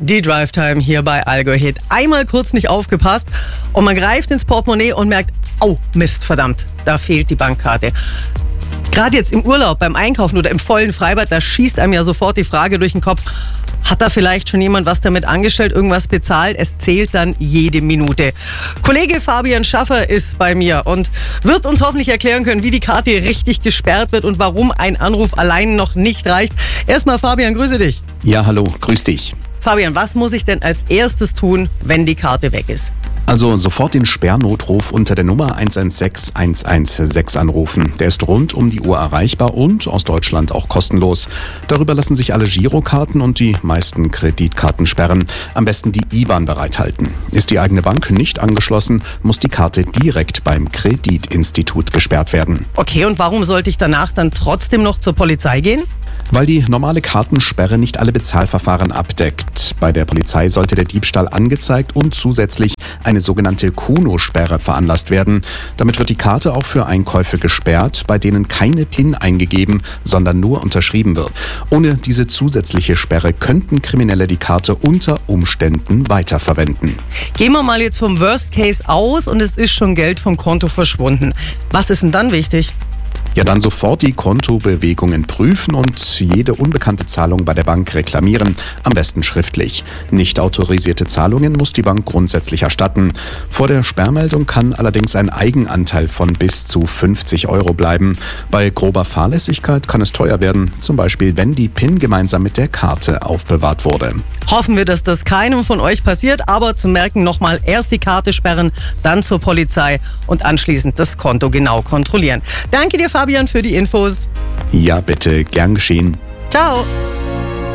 Die Drive Time hier bei Allgäu Hit. Einmal kurz nicht aufgepasst und man greift ins Portemonnaie und merkt, oh Mist, verdammt, da fehlt die Bankkarte. Gerade jetzt im Urlaub, beim Einkaufen oder im vollen Freibad, da schießt einem ja sofort die Frage durch den Kopf, hat da vielleicht schon jemand was damit angestellt, irgendwas bezahlt? Es zählt dann jede Minute. Kollege Fabian Schaffer ist bei mir und wird uns hoffentlich erklären können, wie die Karte richtig gesperrt wird und warum ein Anruf allein noch nicht reicht. Erstmal Fabian, grüße dich. Ja, hallo, grüß dich. Fabian, was muss ich denn als erstes tun, wenn die Karte weg ist? Also sofort den Sperrnotruf unter der Nummer 116 116 anrufen. Der ist rund um die Uhr erreichbar und aus Deutschland auch kostenlos. Darüber lassen sich alle Girokarten und die meisten Kreditkarten sperren. Am besten die IBAN bereithalten. Ist die eigene Bank nicht angeschlossen, muss die Karte direkt beim Kreditinstitut gesperrt werden. Okay, und warum sollte ich danach dann trotzdem noch zur Polizei gehen? Weil die normale Kartensperre nicht alle Bezahlverfahren abdeckt. Bei der Polizei sollte der Diebstahl angezeigt und zusätzlich eine sogenannte Kuno-Sperre veranlasst werden. Damit wird die Karte auch für Einkäufe gesperrt, bei denen keine PIN eingegeben, sondern nur unterschrieben wird. Ohne diese zusätzliche Sperre könnten Kriminelle die Karte unter Umständen weiterverwenden. Gehen wir mal jetzt vom Worst Case aus und es ist schon Geld vom Konto verschwunden. Was ist denn dann wichtig? Ja, dann sofort die Kontobewegungen prüfen und jede unbekannte Zahlung bei der Bank reklamieren, am besten schriftlich. Nicht autorisierte Zahlungen muss die Bank grundsätzlich erstatten. Vor der Sperrmeldung kann allerdings ein Eigenanteil von bis zu 50 € bleiben. Bei grober Fahrlässigkeit kann es teuer werden, zum Beispiel wenn die PIN gemeinsam mit der Karte aufbewahrt wurde. Hoffen wir, dass das keinem von euch passiert, aber zum Merken nochmal erst die Karte sperren, dann zur Polizei und anschließend das Konto genau kontrollieren. Danke dir, Fabian, für die Infos. Ja, bitte, gern geschehen. Ciao.